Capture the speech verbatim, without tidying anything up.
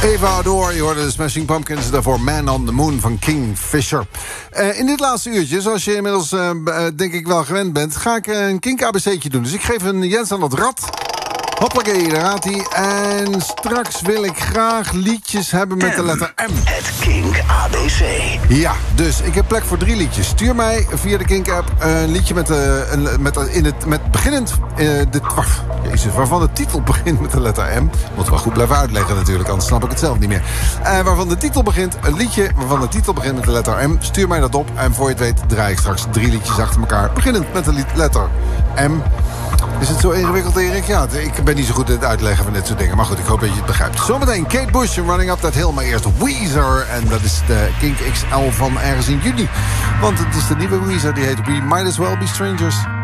Eva Door, je hoorde de Smashing Pumpkins, daarvoor Man on the Moon van Kingfisher. Uh, in dit laatste uurtje, zoals je inmiddels uh, denk ik wel gewend bent, ga ik een Kink-A B C'tje doen. Dus ik geef een Jens aan het rad. Hoppakee, daar gaat hij. En straks wil ik graag liedjes hebben met de letter M. Het Kink-A B C. Ja, dus ik heb plek voor drie liedjes. Stuur mij via de Kink-app een liedje met, de, een, met, in het, met beginnend... Uh, de, wacht, jezus, waarvan de titel begint met de letter M. Moet wel goed blijven uitleggen natuurlijk, anders snap ik het zelf niet meer. Uh, waarvan de titel begint, een liedje waarvan de titel begint met de letter M. Stuur mij dat op en voor je het weet draai ik straks drie liedjes achter elkaar. Beginnend met de letter M. Is het zo ingewikkeld, Erik? Ja, ik ben niet zo goed in het uitleggen van dit soort dingen. Maar goed, ik hoop dat je het begrijpt. Zometeen Kate Bush en Running Up That Hill. Maar eerst Weezer. En dat is de Kink X L van ergens in juni. Want het is de nieuwe Weezer. Die heet We Might As Well Be Strangers.